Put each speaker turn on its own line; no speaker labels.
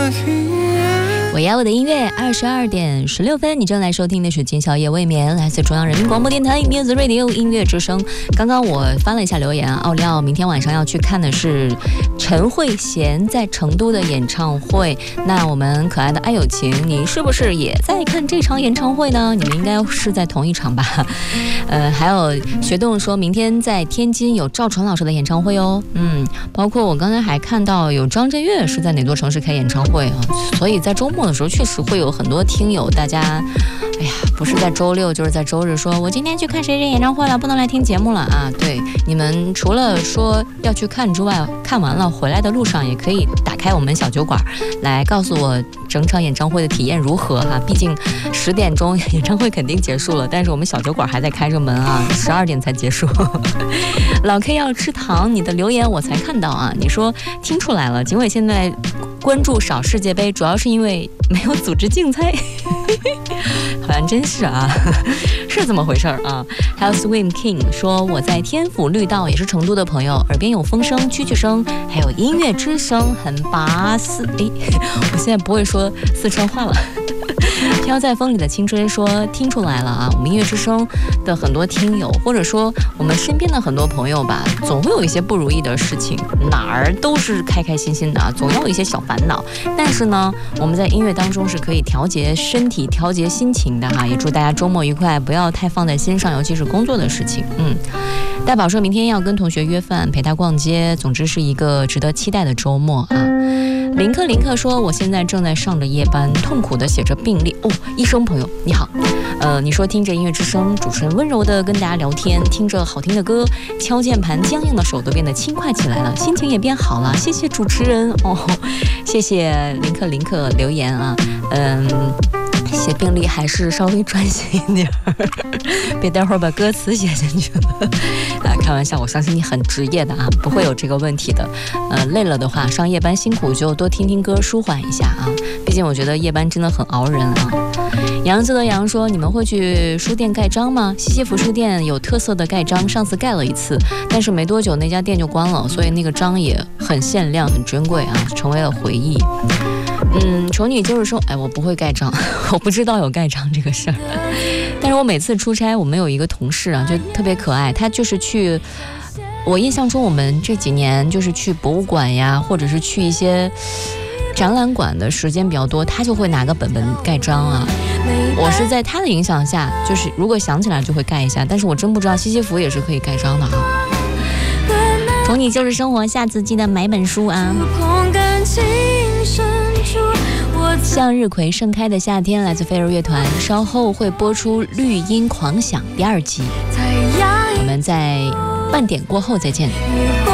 我要我的音乐，22点16分，你正在收听的是今宵夜未眠，来自中央人民广播电台 Music Radio 音乐之声。刚刚我翻了一下留言，奥利奥明天晚上要去看的是陈慧娴在成都的演唱会。那我们可爱的爱有情，你是不是也在看这场演唱会呢？你们应该是在同一场吧？还有学动说明天在天津有赵传老师的演唱会哦。包括我刚才还看到有张震岳是在哪座城市开演唱会啊？所以在周末的时候确实会有很多听友，大家不是在周六就是在周日说我今天去看谁演唱会了，不能来听节目了啊。对，你们除了说要去看之外，看完了回来的路上也可以打开我们小酒馆来告诉我整场演唱会的体验如何哈。毕竟10点钟演唱会肯定结束了，但是我们小酒馆还在开着门啊，12点才结束。老 K 要吃糖，你的留言我才看到啊，你说听出来了，警委现在关注少世界杯主要是因为没有组织竞猜。好像真是啊，是这么回事啊。还有 Swim King 说我在天府绿道，也是成都的朋友，耳边有风声、蛐蛐声，还有音乐之声，很巴适。我现在不会说四川话了。飘在风里的青春说听出来了啊，我们音乐之声的很多听友，或者说我们身边的很多朋友吧，总会有一些不如意的事情，哪儿都是开开心心的啊，总要有一些小烦恼。但是呢，我们在音乐当中是可以调节身体、调节心情的哈。也祝大家周末愉快，不要太放在心上，尤其是工作的事情。大宝说明天要跟同学约饭，陪他逛街，总之是一个值得期待的周末啊。林克说我现在正在上着夜班，痛苦的写着病历。医生朋友你好，你说听着音乐之声，主持人温柔的跟大家聊天，听着好听的歌，敲键盘僵硬的手都变得轻快起来了，心情也变好了，谢谢主持人谢谢林克留言啊。写病历还是稍微专心一点，别待会儿把歌词写进去了。开玩笑，我相信你很职业的啊，不会有这个问题的。累了的话，上夜班辛苦就多听听歌，舒缓一下啊。毕竟我觉得夜班真的很熬人啊。杨字的杨说，你们会去书店盖章吗？西西弗书店有特色的盖章，上次盖了一次，但是没多久那家店就关了，所以那个章也很限量，很珍贵啊，成为了回忆。丑女就是说，我不会盖章，我不知道有盖章这个事儿。但是我每次出差，我们有一个同事啊，就特别可爱，他就是去，我印象中我们这几年就是去博物馆呀，或者是去一些展览馆的时间比较多，他就会拿个本盖章啊。我是在他的影响下，就是如果想起来就会盖一下，但是我真不知道西西弗也是可以盖章的啊。从你就是生活，下次记得买本书啊。向日葵盛开的夏天来自飞儿乐团，稍后会播出绿音狂想第2集，我们在半点过后再见。